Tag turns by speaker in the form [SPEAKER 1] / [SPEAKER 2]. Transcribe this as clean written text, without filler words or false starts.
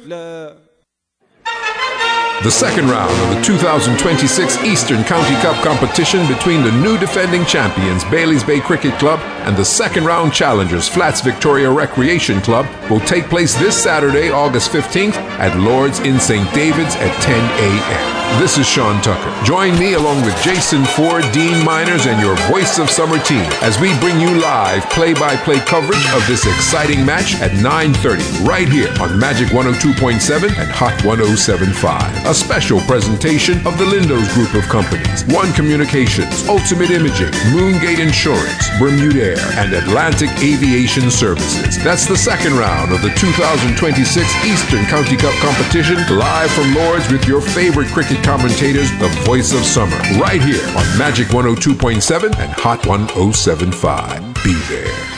[SPEAKER 1] The second round of the 2026 Eastern County Cup competition between the new defending champions Bayleys Bay Cricket Club and the second round challengers Flats Victoria Recreation Club will take place this Saturday, August 15th at Lord's in St. David's at 10 a.m. This is Sean Tucker. Join me along with Jason Ford, Dean Miners, and your Voice of Summer team as we bring you live play-by-play coverage of this exciting match at 9:30 right here on Magic 102.7 and Hot 107.5. A special presentation of the Lindos Group of Companies, One Communications, Ultimate Imaging, Moongate Insurance, Bermuda Air, and Atlantic Aviation Services. That's the second round of the 2026 Eastern County Cup competition, live from Lord's with your favorite cricket commentators, the Voice of Summer, right here on Magic 102.7 and Hot 107.5. Be there.